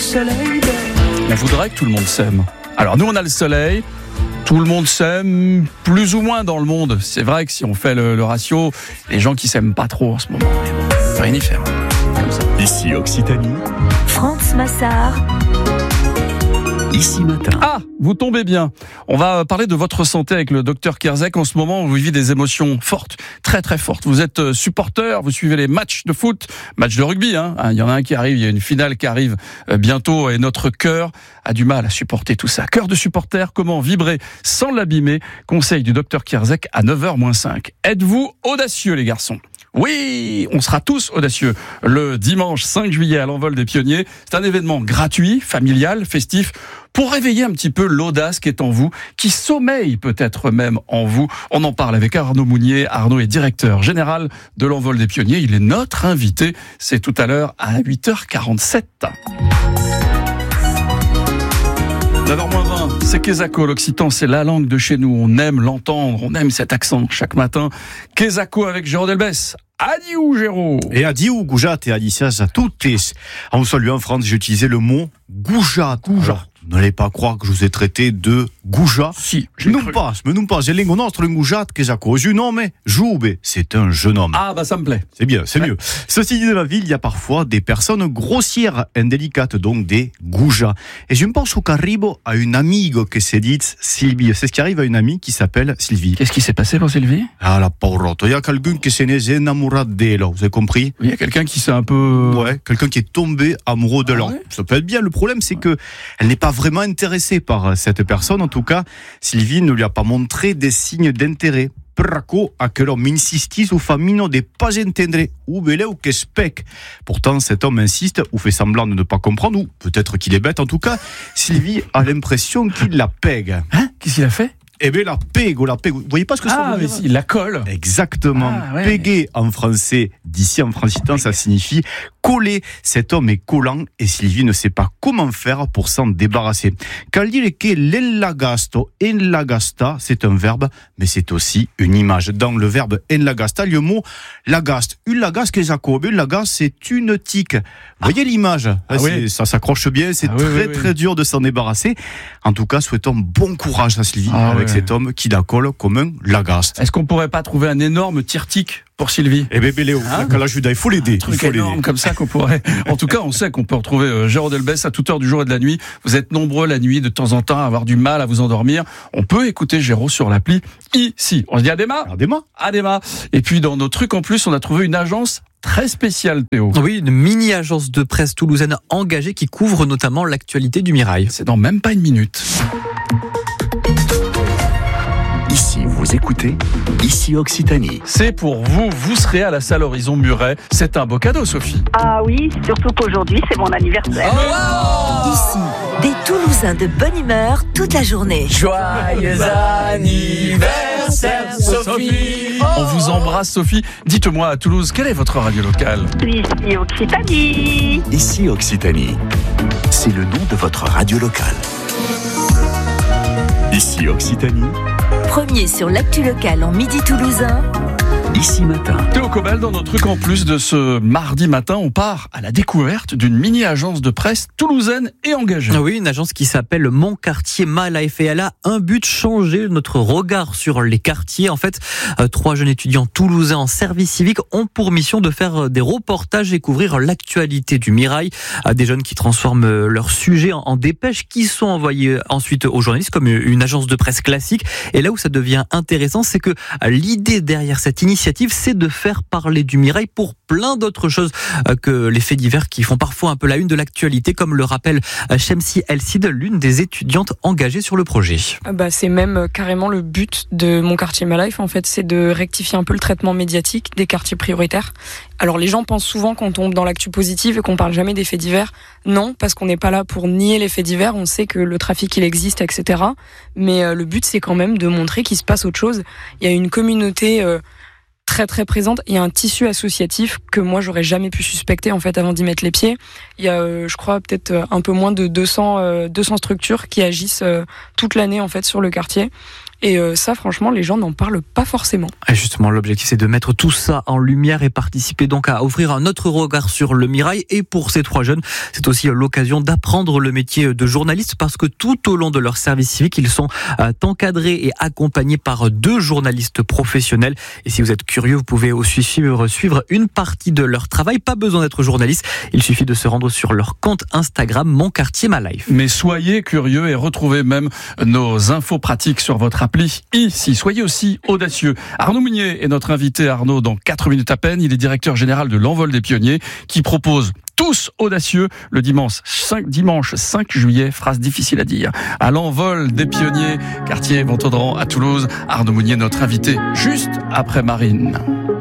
soleil. On voudrait que tout le monde s'aime. Alors nous, on a le soleil. Tout le monde s'aime, plus ou moins dans le monde. C'est vrai que si on fait le ratio, les gens qui s'aiment pas trop en ce moment, mais bon, on peut rien y faire. Comme ça. Ici Occitanie. France Massard. Ici Matin. Ah, vous tombez bien. On va parler de votre santé avec le docteur Kierzek. En ce moment, vous vivez des émotions fortes, très très fortes. Vous êtes supporter, vous suivez les matchs de foot, matchs de rugby. Il y en a un qui arrive, il y a une finale qui arrive bientôt et notre cœur a du mal à supporter tout ça. Cœur de supporter, comment vibrer sans l'abîmer? Conseil du docteur Kierzek à 9h-5. Êtes-vous audacieux les garçons? Oui, on sera tous audacieux. Le dimanche 5 juillet à l'Envol des Pionniers, c'est un événement gratuit, familial, festif, pour réveiller un petit peu l'audace qui est en vous, qui sommeille peut-être même en vous. On en parle avec Arnaud Mounier. Arnaud est directeur général de l'Envol des Pionniers. Il est notre invité. C'est tout à l'heure à 8h47. 9h-20, c'est Kesako, l'occitan, c'est la langue de chez nous. On aime l'entendre, on aime cet accent chaque matin. Kesako avec Géraud Delbès. Adieu Géraud. Et adieu Goujat et adicias à toutes. En vous saluant en France, j'ai utilisé le mot Goujat. Alors, vous n'allez pas croire que je vous ai traité de Goujat. Si, j'ai cru. Non pas, j'ai lingo nostro un Goujat Kesako. Je nomme Joube, c'est un jeune homme. Ah bah ça me plaît. C'est bien, c'est mieux. Ceci dit, dans la ville, il y a parfois des personnes grossières, indélicates, donc des Goujats. Et je me pense au qu'arrivo à une amigo que c'est dit Sylvie. C'est ce qui arrive à une amie qui s'appelle Sylvie. Qu'est-ce qui s'est passé pour Sylvie? Ah la pauvrotte, il y a quelqu'un qui s'est né enamoré d'elle, vous avez compris? Oui, il y a quelqu'un qui s'est un peu... Ouais, quelqu'un qui est tombé amoureux de l'autre. Ouais. Ça peut être bien, le problème c'est que elle n'est pas vraiment intéressée par cette personne. En tout cas, Sylvie ne lui a pas montré des signes d'intérêt. Praco a que l'homme insistit su famino de pas entendre ou beleu que spec. Pourtant, cet homme insiste ou fait semblant de ne pas comprendre, ou peut-être qu'il est bête. En tout cas, Sylvie a l'impression qu'il la pègue. Hein? Qu'est-ce qu'il a fait? Eh bien, la pègue. Vous voyez pas ce que ça veut dire? Mais si, la colle. Exactement. Ah, ouais. Péguer en français, d'ici en francitan, ça signifie coller. Cet homme est collant et Sylvie ne sait pas comment faire pour s'en débarrasser. Car dire que l'enlagasto, enlagasta, c'est un verbe, mais c'est aussi une image. Dans le verbe enlagasta, le mot lagaste. Une lagaste, qu'est-ce que une lagaste, c'est une tique. Vous voyez l'image? Oui. Ça s'accroche bien, c'est très dur de s'en débarrasser. En tout cas, souhaitons bon courage à Sylvie avec cet homme qui la colle comme un lagaste. Est-ce qu'on pourrait pas trouver un énorme tire-tique pour Sylvie? Eh bien, Léo, là, Judas, il faut l'aider. Un truc énorme comme ça qu'on pourrait... En tout cas, on sait qu'on peut retrouver Géraud Delbès à toute heure du jour et de la nuit. Vous êtes nombreux la nuit, de temps en temps, à avoir du mal à vous endormir. On peut écouter Géraud sur l'appli ici. On se dit Adema? Adema. Et puis, dans nos trucs en plus, on a trouvé une agence très spéciale, Théo. Oui, une mini-agence de presse toulousaine engagée qui couvre notamment l'actualité du Mirail. C'est dans même pas une minute. Ici vous écoutez, ici Occitanie. C'est pour vous, vous serez à la salle Horizon Muret. C'est un beau cadeau, Sophie. Ah oui, surtout qu'aujourd'hui, c'est mon anniversaire. Ici, des Toulousains de bonne humeur toute la journée. Joyeux anniversaire, Sophie. On vous embrasse, Sophie. Dites-moi, à Toulouse, quelle est votre radio locale? Ici Occitanie. Ici Occitanie. C'est le nom de votre radio locale. Ici Occitanie. Premier sur l'actu locale en midi toulousain. Ici Matin. Théo Cobel, dans notre truc en plus de ce mardi matin, on part à la découverte d'une mini-agence de presse toulousaine et engagée. Oui, une agence qui s'appelle Mon Quartier My Life et elle a un but, changer notre regard sur les quartiers. En fait, 3 jeunes étudiants toulousains en service civique ont pour mission de faire des reportages et couvrir l'actualité du Mirail. Des jeunes qui transforment leurs sujets en dépêches qui sont envoyés ensuite aux journalistes comme une agence de presse classique. Et là où ça devient intéressant, c'est que l'idée derrière cette initiative, c'est de faire parler du Mirail pour plein d'autres choses que les faits divers qui font parfois un peu la une de l'actualité, comme le rappelle Chemsi Elsid, l'une des étudiantes engagées sur le projet. C'est même carrément le but de Mon Quartier My Life, en fait, c'est de rectifier un peu le traitement médiatique des quartiers prioritaires. Alors les gens pensent souvent qu'on tombe dans l'actu positive et qu'on parle jamais des faits divers. Non, parce qu'on n'est pas là pour nier les faits divers, on sait que le trafic il existe, etc. Mais le but c'est quand même de montrer qu'il se passe autre chose. Il y a une communauté très très présente. Il y a un tissu associatif que moi j'aurais jamais pu suspecter en fait avant d'y mettre les pieds. Il y a, je crois, peut-être un peu moins de 200 structures qui agissent toute l'année en fait sur le quartier. Et ça, franchement, les gens n'en parlent pas forcément. Et justement, l'objectif, c'est de mettre tout ça en lumière et participer donc à offrir un autre regard sur le Mirail. Et pour ces 3 jeunes, c'est aussi l'occasion d'apprendre le métier de journaliste parce que tout au long de leur service civique, ils sont encadrés et accompagnés par 2 journalistes professionnels. Et si vous êtes curieux, vous pouvez aussi suivre une partie de leur travail. Pas besoin d'être journaliste. Il suffit de se rendre sur leur compte Instagram, Mon Quartier Ma Life. Mais soyez curieux et retrouvez même nos infos pratiques sur votre appli ici. Soyez aussi audacieux. Arnaud Mounier est notre invité. Arnaud, dans 4 minutes à peine, il est directeur général de l'Envol des Pionniers qui propose tous audacieux le dimanche 5 juillet, phrase difficile à dire, à l'Envol des Pionniers, quartier Montaudan à Toulouse. Arnaud Mounier, notre invité, juste après Marine.